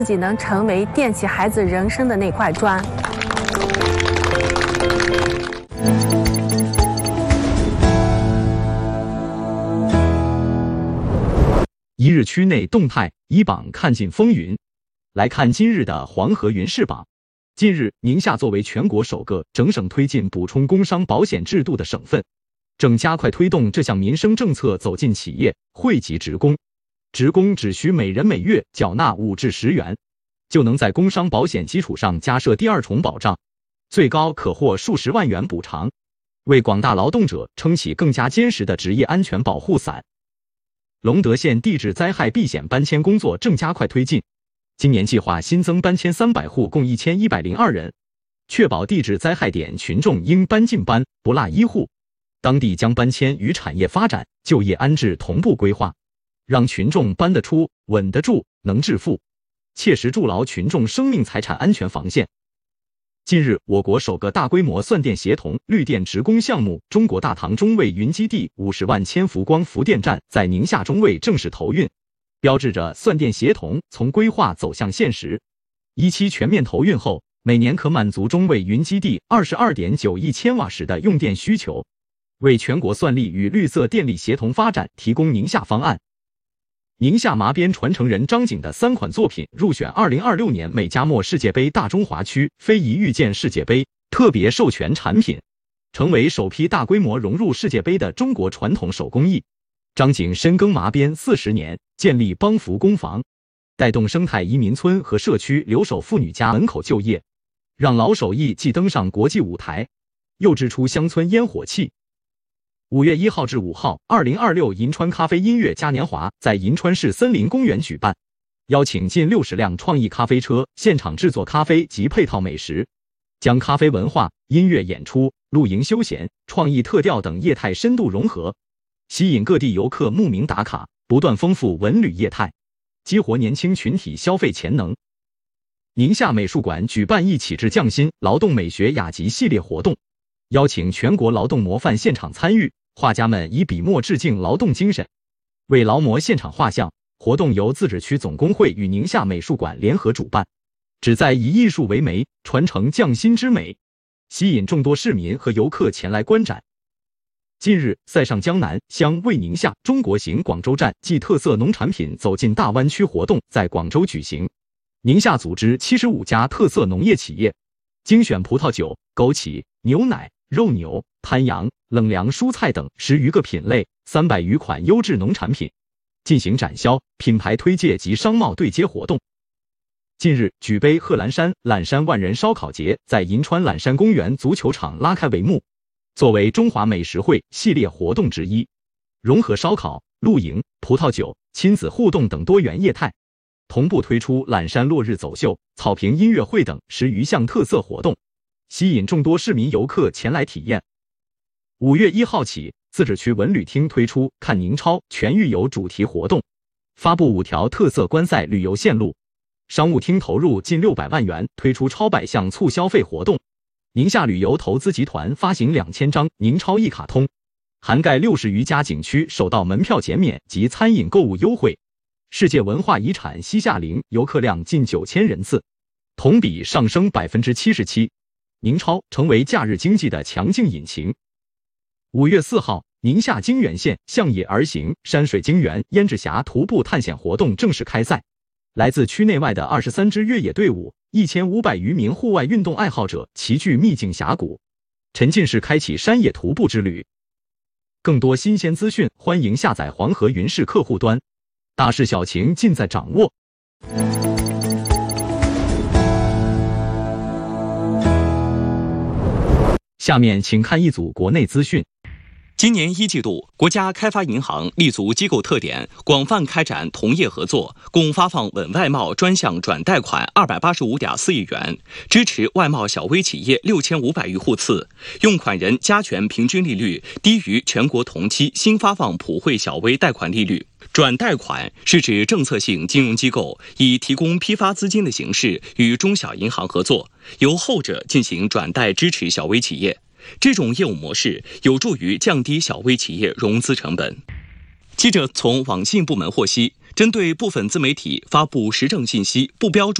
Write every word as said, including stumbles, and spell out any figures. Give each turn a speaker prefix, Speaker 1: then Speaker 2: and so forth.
Speaker 1: 自己能成为垫起孩子人生的那块砖。
Speaker 2: 一日区内动态，一榜看尽风云。来看今日的黄河云氏榜。近日，宁夏作为全国首个整省推进补充工伤保险制度的省份，正加快推动这项民生政策走进企业，惠及职工。职工只需每人每月缴纳五至十元，就能在工伤保险基础上加设第二重保障，最高可获数十万元补偿，为广大劳动者撑起更加坚实的职业安全保护伞。隆德县地质灾害避险搬迁工作正加快推进，今年计划新增搬迁三百户，共一千一百零二人，确保地质灾害点群众应搬尽搬，不落一户。当地将搬迁与产业发展、就业安置同步规划，让群众搬得出、稳得住、能致富，切实筑牢群众生命财产安全防线。近日，我国首个大规模算电协同绿电职工项目中国大唐中卫云基地五十万千伏光伏电站在宁夏中卫正式投运，标志着算电协同从规划走向现实。一期全面投运后，每年可满足中卫云基地 二十二点九亿千瓦时的用电需求，为全国算力与绿色电力协同发展提供宁夏方案。宁夏麻边传承人张景的三款作品入选二零二六年美加墨世界杯大中华区非遗遇见世界杯特别授权产品，成为首批大规模融入世界杯的中国传统手工艺。张景深耕麻边四十年，建立帮扶工坊，带动生态移民村和社区留守妇女家门口就业，让老手艺既登上国际舞台，又织出乡村烟火气。五月一号至五号，二零二六银川咖啡音乐嘉年华在银川市森林公园举办，邀请近六十辆创意咖啡车现场制作咖啡及配套美食，将咖啡文化、音乐演出、露营休闲、创意特调等业态深度融合，吸引各地游客慕名打卡，不断丰富文旅业态，激活年轻群体消费潜能。宁夏美术馆举办一启智匠心劳动美学雅集系列活动，邀请全国劳动模范现场参与，画家们以笔墨致敬劳动精神，为劳模现场画像。活动由自治区总工会与宁夏美术馆联合主办，旨在以艺术为媒，传承匠心之美，吸引众多市民和游客前来观展。近日，塞上江南乡为宁夏中国行广州站暨特色农产品走进大湾区活动在广州举行。宁夏组织七十五家特色农业企业，精选葡萄酒、枸杞、牛奶、肉牛、滩羊、冷凉蔬菜等十余个品类，三百余款优质农产品，进行展销、品牌推介及商贸对接活动。近日，举杯贺兰山榄山万人烧烤节在银川榄山公园足球场拉开帷幕。作为中华美食会系列活动之一，融合烧烤、露营、葡萄酒、亲子互动等多元业态，同步推出榄山落日走秀、草坪音乐会等十余项特色活动，吸引众多市民游客前来体验。五月一号起，自治区文旅厅推出看宁超全域游主题活动，发布五条特色观赛旅游线路。商务厅投入近六百万元推出超百项促消费活动。宁夏旅游投资集团发行两千张宁超一卡通，涵盖六十余家景区首道门票减免及餐饮购物优惠。世界文化遗产西夏陵游客量近九千人次，同比上升 百分之七十七。 宁超成为假日经济的强劲引擎。五月四号，宁夏泾源县向野而行山水泾源胭脂峡徒步探险活动正式开赛，来自区内外的二十三支越野队伍，一千五百余名户外运动爱好者齐聚秘境峡谷，沉浸式开启山野徒步之旅。更多新鲜资讯，欢迎下载黄河云氏客户端，大事小情尽在掌握。下面请看一组国内资讯。
Speaker 3: 今年一季度，国家开发银行立足机构特点，广泛开展同业合作，共发放稳外贸专项转贷款二百八十五点四亿元，支持外贸小微企业六千五百余户次，用款人加权平均利率低于全国同期新发放普惠小微贷款利率。转贷款是指政策性金融机构以提供批发资金的形式与中小银行合作，由后者进行转贷支持小微企业。这种业务模式有助于降低小微企业融资成本。记者从网信部门获悉， 针对部分自媒体发布时政信息不标注